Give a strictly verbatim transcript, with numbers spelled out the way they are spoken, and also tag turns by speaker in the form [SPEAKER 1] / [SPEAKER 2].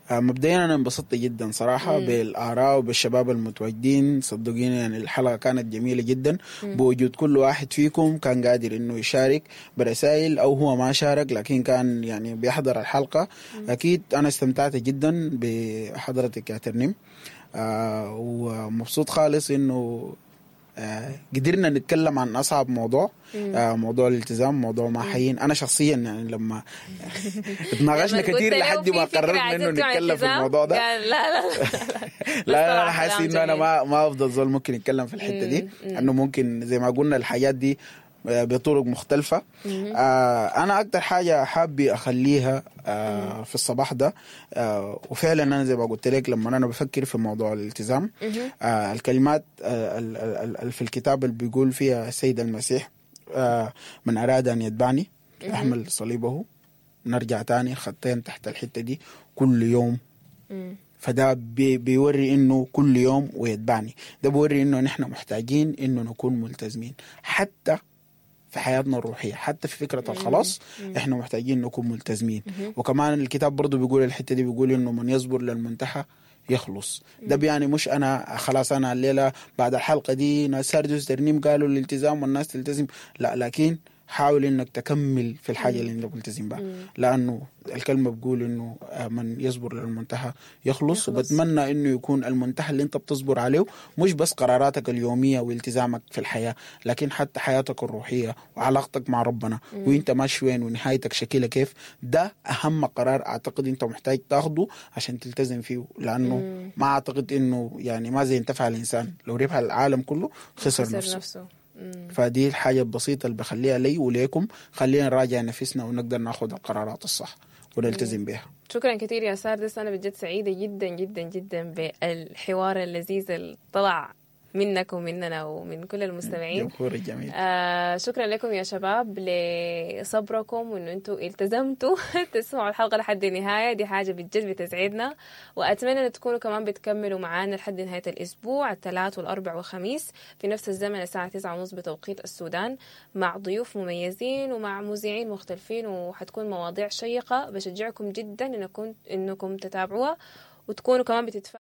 [SPEAKER 1] آه مبدئيا أنا انبسطت جدا صراحة مم. بالآراء وبالشباب المتواجدين. صدقيني يعني الحلقة كانت جميلة جدا مم. بوجود كل واحد فيكم كان قادر إنه يشارك برسائل أو هو ما شارك لكن كان يعني بيحضر الحلقة مم. أكيد أنا استمتعت جدا بحضرتك يا ترنيم. آه ومبسوط خالص إنه آه قدرنا نتكلم عن أصعب موضوع آه موضوع الالتزام، موضوع ما حيين. أنا شخصيا يعني لما اتناقشنا كثير لحد ما قررنا إنه نتكلم في الموضوع ده
[SPEAKER 2] لا لا لا
[SPEAKER 1] لا أنا حاسس إنه أنا ما ما أفضل زول ممكن يتكلم في الحتة دي إنه ممكن زي ما قلنا الحياة دي بطرق مختلفة. آه أنا أكتر حاجة حابي أخليها آه في الصباح ده آه وفعلا أنا زي ما قلت لك لما أنا بفكر في موضوع الالتزام آه الكلمات آه في الكتاب اللي بيقول فيها السيد المسيح آه من أراد أن يتبعني أحمل صليبه نرجع تاني خطين تحت الحتة دي كل يوم. فده بي بيوري إنه كل يوم ويتبعني. ده بيوري إنه نحن محتاجين إنه نكون ملتزمين حتى في حياتنا الروحية، حتى في فكرة الخلاص احنا محتاجين نكون ملتزمين. وكمان الكتاب برضو بيقول الحتة دي بيقول انه من يصبر للمنتهى يخلص. ده يعني مش انا خلاص انا الليلة بعد الحلقة دي ناس ساردوس ترنيم قالوا الالتزام والناس تلتزم، لا لكن حاول انك تكمل في الحاجة اللي انت ملتزم بها لانه الكلمة بقول انه من يصبر للمنتهى يخلص, يخلص. وبتمنى انه يكون المنتهى اللي انت بتصبر عليه مش بس قراراتك اليومية والتزامك في الحياة لكن حتى حياتك الروحية وعلاقتك مع ربنا مم. وانت ماشي وين ونهايتك شكلها كيف. ده اهم قرار اعتقد انت محتاج تاخده عشان تلتزم فيه لانه مم. ما اعتقد انه يعني ما زي انتفع الانسان لو ربح العالم كله خسر, خسر نفسه, نفسه. فدي الحاجة البسيطة اللي بخليها لي وليكم. خلينا نراجع نفسنا ونقدر ناخد القرارات الصح ونلتزم بها.
[SPEAKER 2] شكرا كثير يا ساردس. أنا بجد سعيدة جدا جدا جدا بالحوار اللذيذ اللي طلع منك ومننا ومن كل المستمعين.
[SPEAKER 1] جمهور الجميل.
[SPEAKER 2] آه شكرا لكم يا شباب لصبركم وانه انتم التزمتوا تسمعوا الحلقة لحد النهاية. دي حاجة بجد بتسعدنا واتمنى ان تكونوا كمان بتكملوا معانا لحد نهاية الاسبوع الثلاث والاربع والخميس في نفس الزمن الساعة تسعة ونص بتوقيت السودان مع ضيوف مميزين ومع مذيعين مختلفين وحتكون مواضيع شيقة. بشجعكم جدا انكم انكم تتابعوها وتكونوا كمان بتتفاعلوا